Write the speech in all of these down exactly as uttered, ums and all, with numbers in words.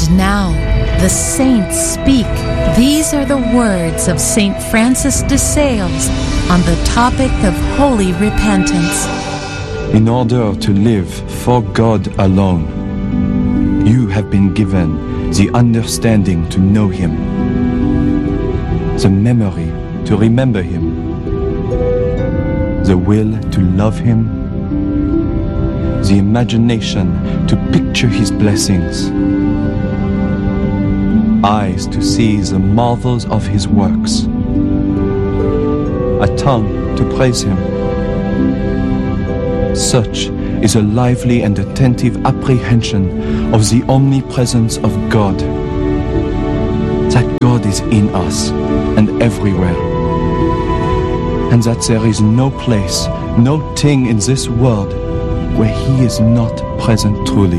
And now, the saints speak. These are the words of Saint Francis de Sales on the topic of holy repentance. In order to live for God alone, you have been given the understanding to know Him, the memory to remember Him, the will to love Him, the imagination to picture His blessings, eyes to see the marvels of His works, a tongue to praise Him. Such is a lively and attentive apprehension of the omnipresence of God, that God is in us and everywhere, and that there is no place, no thing in this world where He is not present truly.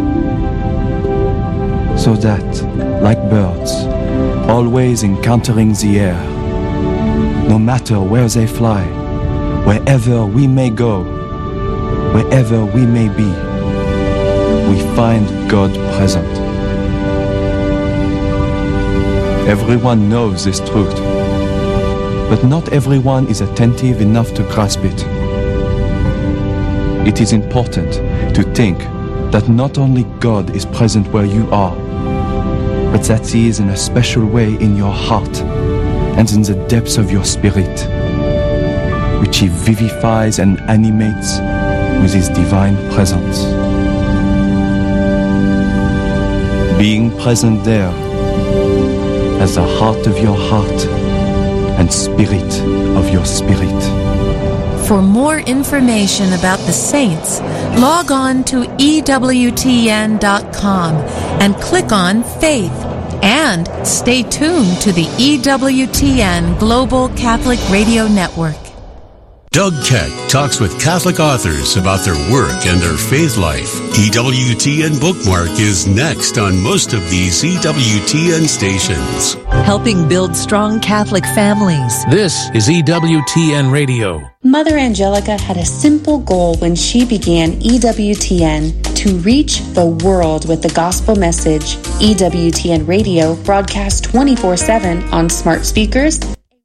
So that, like birds, always encountering the air, no matter where they fly, wherever we may go, wherever we may be, we find God present. Everyone knows this truth, but not everyone is attentive enough to grasp it. It is important to think that not only God is present where you are, but that He is in a special way in your heart and in the depths of your spirit, which He vivifies and animates with His divine presence. Being present there as the heart of your heart and spirit of your spirit. For more information about the saints, log on to E W T N dot com and click on Faith. And stay tuned to the E W T N Global Catholic Radio Network. Doug Keck talks with Catholic authors about their work and their faith life. E W T N Bookmark is next on most of these E W T N stations. Helping build strong Catholic families. This is E W T N Radio. Mother Angelica had a simple goal when she began E W T N: to reach the world with the gospel message. E W T N Radio broadcasts twenty-four seven on smart speakers.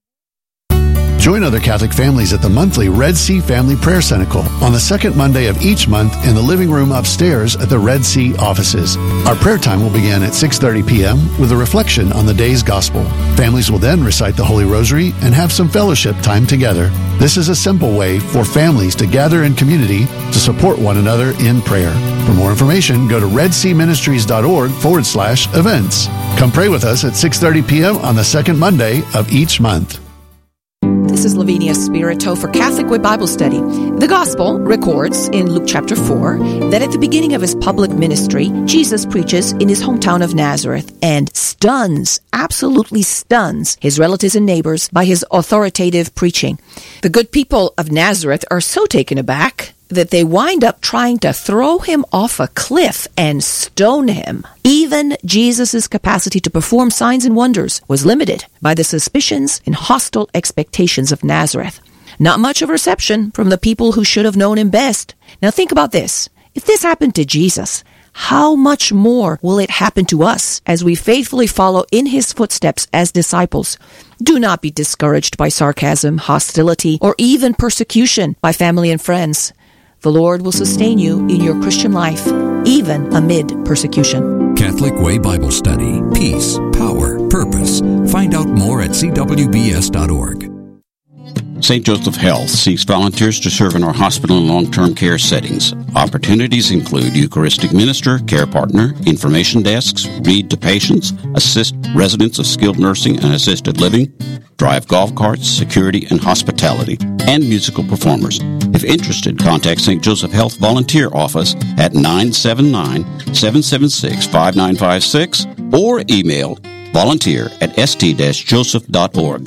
Join other Catholic families at the monthly Red Sea Family Prayer Cenacle on the second Monday of each month in the living room upstairs at the Red Sea offices. Our prayer time will begin at six thirty p.m. with a reflection on the day's gospel. Families will then recite the Holy Rosary and have some fellowship time together. This is a simple way for families to gather in community to support one another in prayer. For more information, go to redseaministries.org forward slash events. Come pray with us at six thirty p.m. on the second Monday of each month. This is Lavinia Spirito for Catholic Way Bible Study. The Gospel records in Luke chapter four that at the beginning of His public ministry, Jesus preaches in His hometown of Nazareth and stuns, absolutely stuns, His relatives and neighbors by His authoritative preaching. The good people of Nazareth are so taken aback that they wind up trying to throw Him off a cliff and stone Him. Even Jesus' capacity to perform signs and wonders was limited by the suspicions and hostile expectations of Nazareth. Not much of reception from the people who should have known Him best. Now think about this. If this happened to Jesus, how much more will it happen to us as we faithfully follow in His footsteps as disciples? Do not be discouraged by sarcasm, hostility, or even persecution by family and friends. The Lord will sustain you in your Christian life, even amid persecution. Catholic Way Bible Study. Peace, power, purpose. Find out more at c w b s dot org. Saint Joseph Health seeks volunteers to serve in our hospital and long-term care settings. Opportunities include Eucharistic minister, care partner, information desks, read to patients, assist residents of skilled nursing and assisted living, drive golf carts, security and hospitality, and musical performers. If interested, contact Saint Joseph Health Volunteer Office at nine seven nine, seven seven six, five nine five six or email volunteer at s t dash joseph dot org.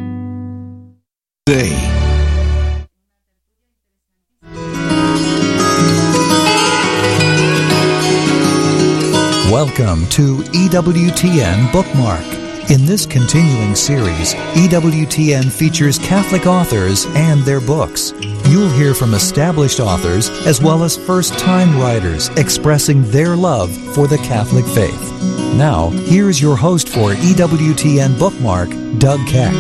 Welcome to E W T N Bookmark. In this continuing series, E W T N features Catholic authors and their books. You'll hear from established authors as well as first-time writers expressing their love for the Catholic faith. Now, here's your host for E W T N Bookmark, Doug Keck.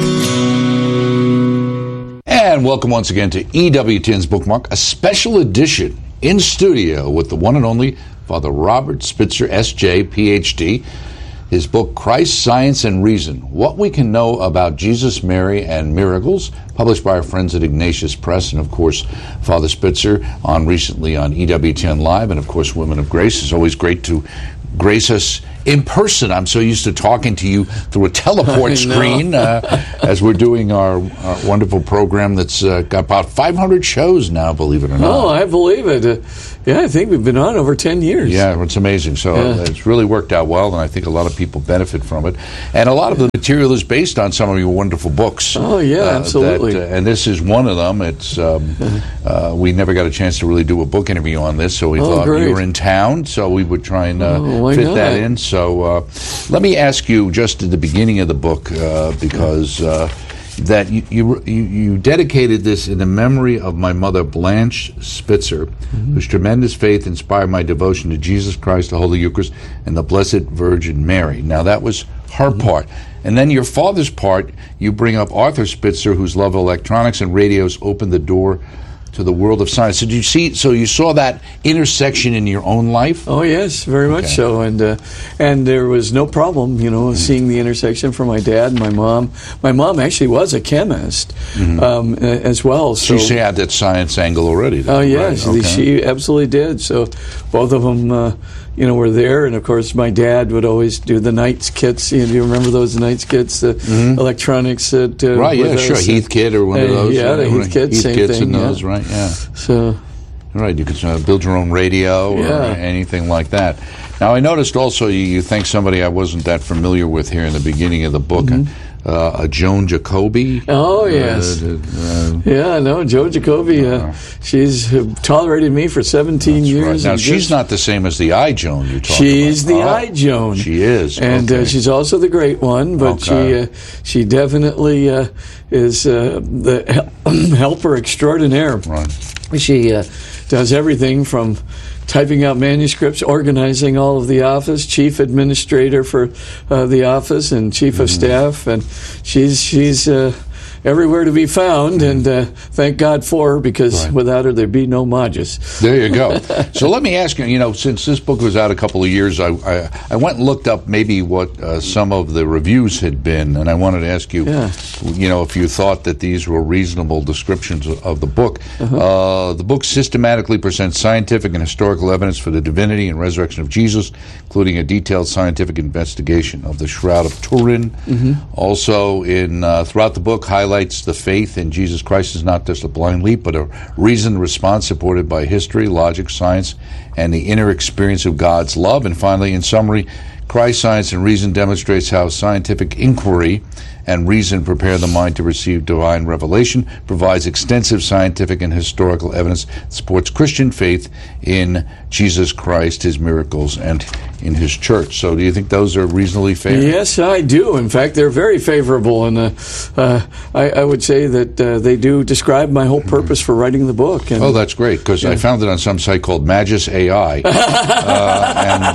And welcome once again to E W T N's Bookmark, a special edition in studio with the one and only Father Robert Spitzer, S J, P H D. His book, Christ, Science, and Reason, What We Can Know About Jesus, Mary, and Miracles, published by our friends at Ignatius Press. And, of course, Father Spitzer on recently on E W T N Live, and, of course, Women of Grace. It's always great to grace us in person. I'm so used to talking to you through a teleport screen uh, as we're doing our, our wonderful program that's uh, got about five hundred shows now, believe it or not. Oh, I believe it. Uh, yeah, I think we've been on over ten years. Yeah, it's amazing. So yeah. It's really worked out well, and I think a lot of people benefit from it. And a lot of the material is based on some of your wonderful books. Oh, yeah, uh, absolutely. That, uh, and this is one of them. It's um, uh, we never got a chance to really do a book interview on this, so we oh, thought great. You were in town, so we would try and uh, oh, fit not? that in. So uh, let me ask you just at the beginning of the book, uh, because uh, that you, you you dedicated this in the memory of my mother, Blanche Spitzer, mm-hmm. whose tremendous faith inspired my devotion to Jesus Christ, the Holy Eucharist, and the Blessed Virgin Mary. Now, that was her mm-hmm. part. And then your father's part, you bring up Arthur Spitzer, whose love of electronics and radios opened the door to the world of science. So did you see? So you saw that intersection in your own life? Oh yes, very much okay. so. And uh, and there was no problem, you know, mm-hmm. seeing the intersection for my dad and my mom. My mom actually was a chemist mm-hmm. um, as well. So she had that science angle already. Oh yes, right? okay. she absolutely did. So both of them, uh, you know, were there. And of course, my dad would always do the Knights kits. You know, do you remember those Knights kits? The mm-hmm. electronics that uh, right? Yeah, sure. Heath kit or one uh, of those. Yeah, the Heath kit, Heath same kits thing. And those, yeah. right? Yeah. So, right, you could uh, build your own radio or yeah. anything like that. Now, I noticed also you, you thank somebody I wasn't that familiar with here in the beginning of the book, mm-hmm. uh, a Joan Jacoby. Oh, yes. Uh, uh, yeah, no, Joan Jacoby, uh, uh, she's tolerated me for seventeen years. Right. Now, she's just, not the same as the I Joan you're talking she's about. She's the oh, I Joan. She is. And okay. uh, she's also the great one, but okay. she, uh, she definitely uh, is uh, the helper extraordinaire. Right. She uh, does everything from typing out manuscripts, organizing all of the office, chief administrator for uh, the office, and chief mm-hmm. of staff, and she's she's uh, everywhere to be found, and uh, thank God for her, because right. without her there'd be no Magus. There you go. So let me ask you, you know, since this book was out a couple of years, I I, I went and looked up maybe what uh, some of the reviews had been, and I wanted to ask you, yeah. you know, if you thought that these were reasonable descriptions of, of the book. Uh-huh. Uh, the book systematically presents scientific and historical evidence for the divinity and resurrection of Jesus, including a detailed scientific investigation of the Shroud of Turin. Mm-hmm. Also, in uh, throughout the book, highlights the faith in Jesus Christ is not just a blind leap, but a reasoned response supported by history, logic, science, and the inner experience of God's love. And finally, in summary, Christ, Science, and Reason demonstrates how scientific inquiry and reason prepare the mind to receive divine revelation, provides extensive scientific and historical evidence, supports Christian faith in Jesus Christ, his miracles, and in his church. So do you think those are reasonably fair? Yes, I do. In fact, they're very favorable, and uh, uh, I, I would say that uh, they do describe my whole purpose for writing the book. And, oh, that's great, because yeah. I found it on some site called Magus A I. uh, and...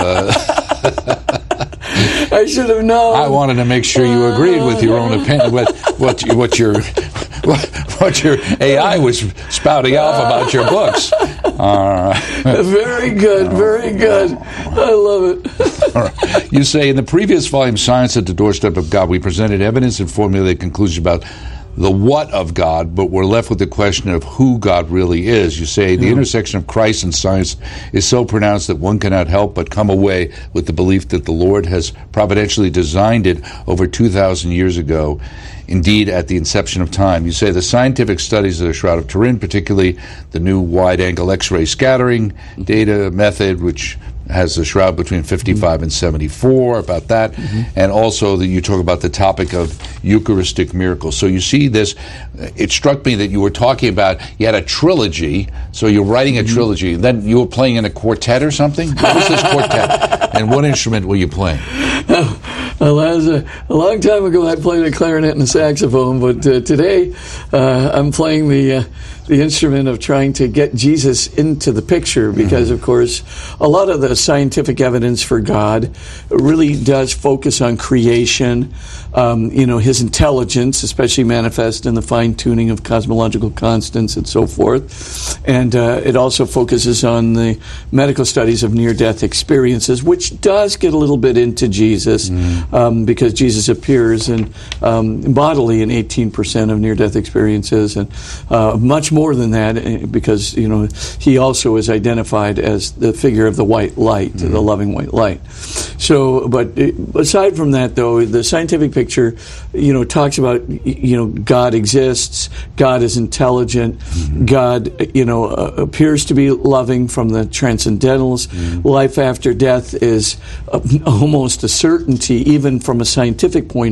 Uh, I should have known. I wanted to make sure you agreed with your own opinion, what what, what your what, what your A I was spouting off about your books. Uh, very good, very good. I love it. All right. You say, in the previous volume, Science at the Doorstep of God, we presented evidence and formulated conclusions about the what of God, but we're left with the question of who God really is. You say the yeah. intersection of Christ and science is so pronounced that one cannot help but come away with the belief that the Lord has providentially designed it over two thousand years ago, indeed at the inception of time. You say the scientific studies of the Shroud of Turin, particularly the new wide-angle X-ray scattering data method, which has the shroud between fifty-five mm-hmm. and seventy-four, about that, mm-hmm. and also that you talk about the topic of Eucharistic miracles. So you see this, it struck me that you were talking about, you had a trilogy, so you're writing a mm-hmm. trilogy, and then you were playing in a quartet or something? What was this quartet? And what instrument were you playing? Well, that was a, a long time ago I played a clarinet and a saxophone, but uh, today uh, I'm playing the uh, the instrument of trying to get Jesus into the picture, because, mm-hmm. of course, a lot of the scientific evidence for God really does focus on creation, um, you know, his intelligence, especially manifest in the fine-tuning of cosmological constants and so forth. And uh, it also focuses on the medical studies of near-death experiences, which does get a little bit into Jesus, mm-hmm. um, because Jesus appears in, um, bodily in eighteen percent of near-death experiences, and uh, much more than that, because, you know, he also is identified as the figure of the white light, mm-hmm. the loving white light. So, but aside from that, though, the scientific picture, you know, talks about, you know, God exists, God is intelligent, mm-hmm. God, you know, uh, appears to be loving from the transcendentals. Mm-hmm. Life after death is uh, almost a certainty, even from a scientific point